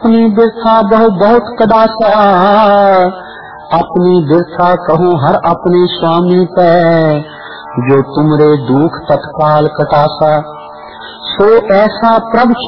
अपनी बिरथा बहु बहुत कदासा, अपनी बिरथा कहूँ हर अपने स्वामी पे, जो तुमरे दुख तत्काल कटासा। सो ऐसा प्रभु